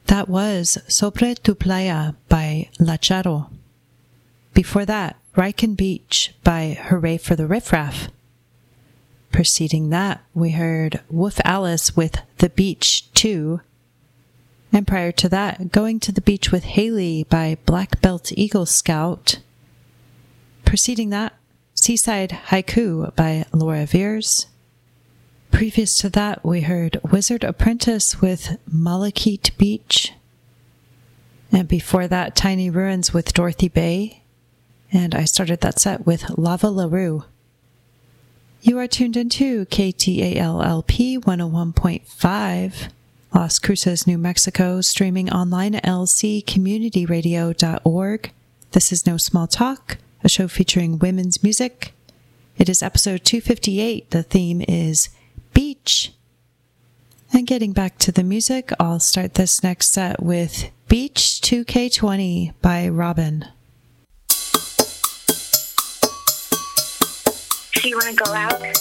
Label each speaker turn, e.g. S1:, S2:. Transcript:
S1: That was Sobre tu Playa by La Charo. Before that, Riken Beach by Hooray for the Riff Raff. Preceding that, we heard Wolf Alice with The Beach 2. And prior to that, Going to the Beach with Haley by Black Belt Eagle Scout. Preceding that, Seaside Haiku by Laura Veers. Previous to that, we heard Wizard Apprentice with Malachite Beach. And before that, Tiny Ruins with Dorothy Bay. And I started that set with Lava LaRue. You are tuned into KTALLP 101.5, Las Cruces, New Mexico, streaming online at lccommunityradio.org. This is No Small Talk, a show featuring women's music. It is episode 258. The theme is Beach. And getting back to the music, I'll start this next set with Beach 2K20 by Robin.
S2: So you want to go out?